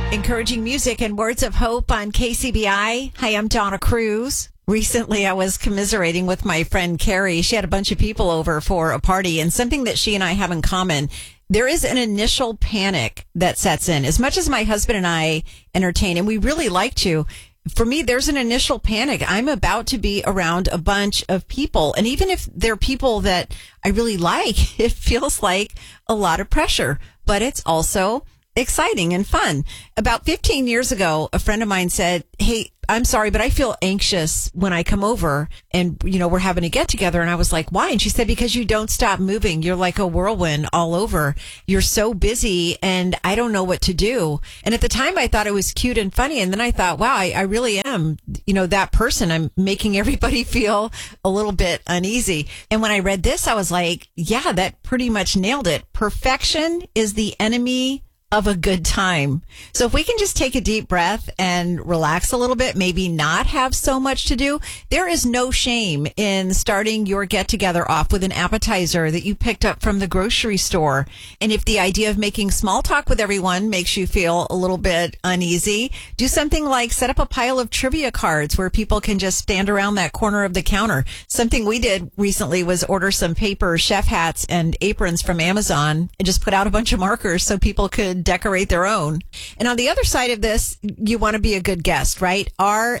Encouraging music and words of hope on KCBI. Hi, I'm Donna Cruz. Recently, I was commiserating with my friend Carrie. She had a bunch of people over for a party, and something that she and I have in common, there is an initial panic that sets in. As much as my husband and I entertain, and we really like to, for me, there's an initial panic. I'm about to be around a bunch of people, and even if they're people that I really like, it feels like a lot of pressure, but it's also exciting and fun. About 15 years ago, a friend of mine said, "Hey, I'm sorry, but I feel anxious when I come over and, we're having a get together." And I was like, "Why?" And she said, "Because you don't stop moving. You're like a whirlwind all over. You're so busy and I don't know what to do." And at the time I thought it was cute and funny. And then I thought, wow, I really am, that person. I'm making everybody feel a little bit uneasy. And when I read this, I was like, yeah, that pretty much nailed it. Perfection is the enemy of a good time. So if we can just take a deep breath and relax a little bit, maybe not have so much to do, there is no shame in starting your get together off with an appetizer that you picked up from the grocery store. And if the idea of making small talk with everyone makes you feel a little bit uneasy, do something like set up a pile of trivia cards where people can just stand around that corner of the counter. Something we did recently was order some paper chef hats and aprons from Amazon and just put out a bunch of markers so people could decorate their own. And on the other side of this, you want to be a good guest, right?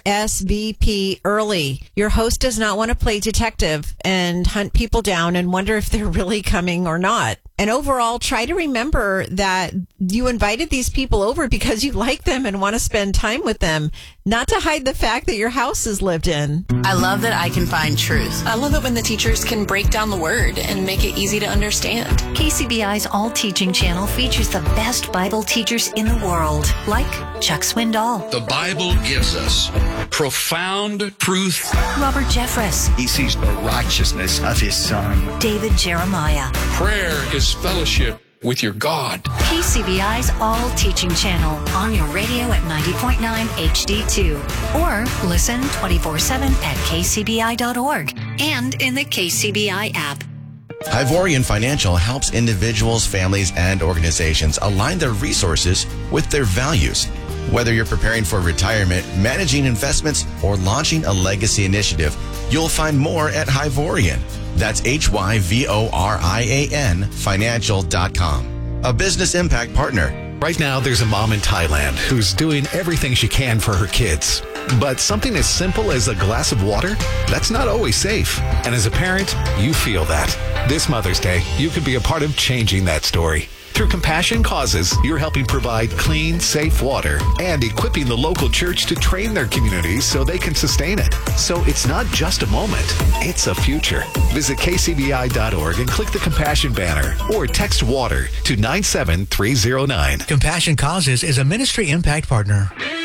RSVP early. Your host does not want to play detective and hunt people down and wonder if they're really coming or not. And overall, try to remember that you invited these people over because you like them and want to spend time with them, not to hide the fact that your house is lived in. I love that I can find truth. I love it when the teachers can break down the word and make it easy to understand. KCBI's All Teaching channel features the best Bible teachers in the world, like Chuck Swindoll. The Bible gives us profound truth. Robert Jeffress. He sees the righteousness of his Son. David Jeremiah. Prayer is fellowship with your God. KCBI's All Teaching channel on your radio at 90.9 HD2. Or listen 24/7 at kcbi.org and in the KCBI app. Ivorian Financial helps individuals, families, and organizations align their resources with their values. Whether you're preparing for retirement, managing investments, or launching a legacy initiative, you'll find more at Ivorian. That's HYVORIAN financial.com. A business impact partner. Right now, there's a mom in Thailand who's doing everything she can for her kids. But something as simple as a glass of water, that's not always safe. And as a parent, you feel that. This Mother's Day, you could be a part of changing that story. Through Compassion Causes, you're helping provide clean, safe water and equipping the local church to train their communities so they can sustain it. So it's not just a moment, it's a future. Visit kcbi.org and click the Compassion banner or text WATER to 97309. Compassion Causes is a ministry impact partner.